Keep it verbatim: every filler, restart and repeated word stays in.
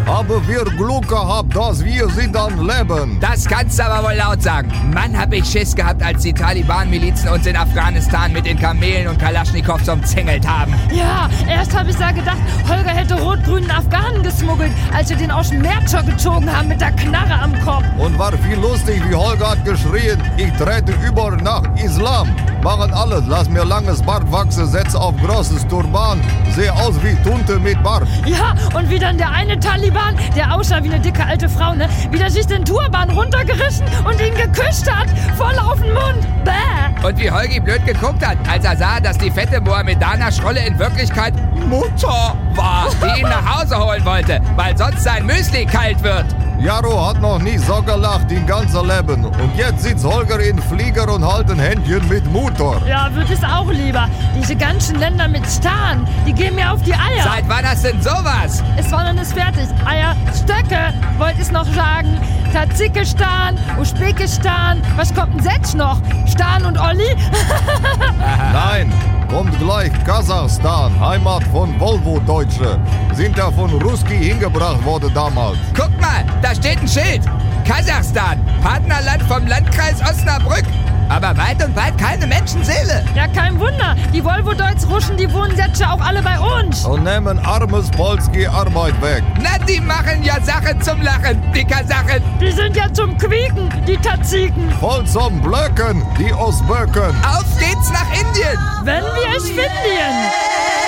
Haben wir Glück gehabt, dass wir sie dann leben. Das kannst du aber wohl laut sagen. Mann, hab ich Schiss gehabt, als die Taliban-Milizen uns in Afghanistan mit den Kamelen und Kalaschnikows umzingelt haben. Ja, erst habe ich da gedacht, Holger hätte rot-grünen Afghanen gesmuggelt, als wir den aus dem Märzer gezogen haben mit der Knarre am Kopf. Und war viel lustig, wie Holger hat geschrien, ich trete über nach Islam. Machen alles, lass mir langes Bart wachsen, setze auf großes Turban, sehe aus wie Tunte mit Bart. Ja, und wie dann der eine Taliban, der aussah wie eine dicke alte Frau, ne, wie der sich den Turban runtergerissen und ihn geküsst hat, voll auf den Mund. Bäh. Und wie Holgi blöd geguckt hat, als er sah, dass die fette Mohammedaner-Schrolle in Wirklichkeit Mutter war, die ihn nach Hause holen wollte, weil sonst sein Müsli kalt wird. Jaro hat noch nie so gelacht im ganzen Leben. Und jetzt sitzt Holger in Flieger und hält ein Händchen mit Motor. Ja, würde es auch lieber. Diese ganzen Länder mit Stan, die gehen mir auf die Eier. Seit wann hast du denn sowas? Es war noch nicht fertig. Eier, Stöcke, wollte ich noch sagen. Tadschikistan, Usbekistan, was kommt denn jetzt noch? Stan und Olli? Nein, kommt gleich Kasachstan, Heimat von Volvo-Deutsche. Sind ja von Ruski hingebracht worden damals. Guck mal, da steht ein Schild. Kasachstan, Partnerland vom Landkreis Osnabrück. Aber weit und weit keine Menschenseele. Ja, kein Wunder. Die Volvo-Deutsch-Russen, die wohnen jetzt ja auch alle bei uns. Und nehmen armes Polski Arbeit weg. Na, die machen ja Sachen zum Lachen, die Kasachen. Die sind ja zum Quieken, die Tadschiken. Voll zum Blöcken, die Osböken. Auf geht's nach Indien. Wenn wir es finden.